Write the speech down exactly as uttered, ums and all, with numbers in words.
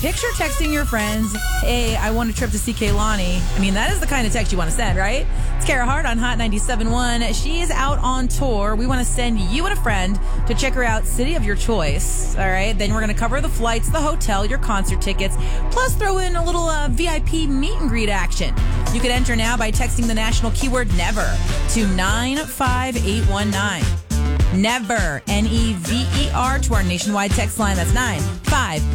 Picture texting your friends, hey, I want a trip to see Kehlani. I mean, that is the kind of text you want to send, right? It's Kara Hart on Hot ninety-seven point one. She is out on tour. We want to send you and a friend to check her out, city of your choice. All right. Then we're going to cover the flights, the hotel, your concert tickets, plus throw in a little uh, V I P meet and greet action. You can enter now by texting the national keyword NEVER to nine five eight one nine. NEVER, N E V E R, to our nationwide text line. That's nine five